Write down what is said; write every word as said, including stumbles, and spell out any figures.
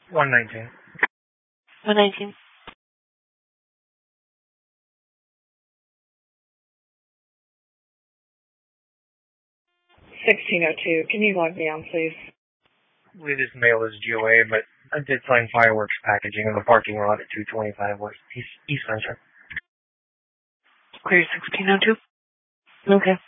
one nineteen. one nineteen. sixteen oh two. Can you log me on, please? I believe his mail is G O A, but I did find fireworks packaging in the parking lot at two twenty-five West East, East Sunshine. Clear sixteen oh two. Okay.